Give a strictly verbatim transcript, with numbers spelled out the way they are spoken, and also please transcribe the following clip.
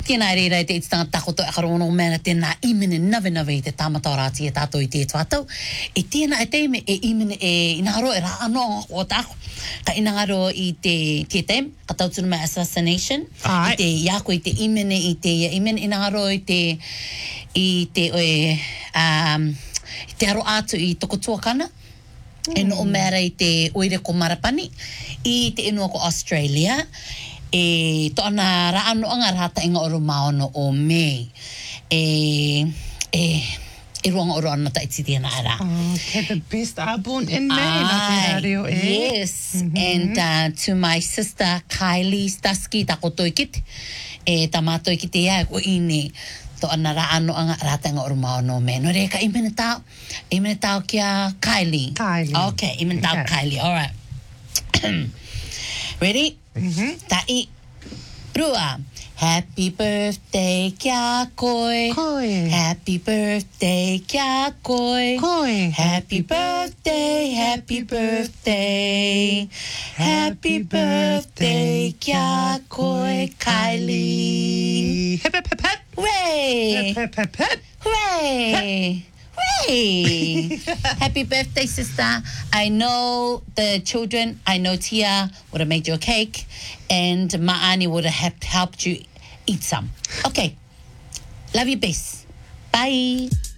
Tēnā reira i te ititanga takoto e karono mena tēnā imene nawe nawe i te tāmatau rāti e tātou i te tuatau. E tēnā e teime e imene e inaro e rā anō o tāko. Ka inangaro i te te teim, ka tautunu mai assassination. Ai. I te iako i te imene i te imene inangaro i te i te oe um, i te aro atu i toko tuakana. Mm. E no o mera i te oire ko Marapani i te inua ko Australia. E to ana ra ano anga rata inga oro maono o me e e e ronga oro ana ta iti tēnā ara. Oh, okay, the best are born in May. Ai, Reo, eh? yes. Mm-hmm. And uh, to my sister Kylie Stasky takoto ikit e tamato ikite ia ko ine to ana ra ano anga rata inga oro maono me no re ka imene tau imene tau kia Kylie. Kylie. Okay, imene tau Okay. Kylie. All right. Ready? Mm-hmm. Tai Rua. Happy birthday, kia koi. Koi. Happy birthday, kia koi. Koi. Happy birthday, happy birthday. Happy birthday, kia koi, Kylie. Hip, hip, hip, hip. Hooray! Hip, hip, hip, hip. Hooray! Hooray! Happy birthday, sister. I know the children, I know Tia would have made you a cake, and Ma'ani would have helped you eat some. Okay. Love you, best. Bye.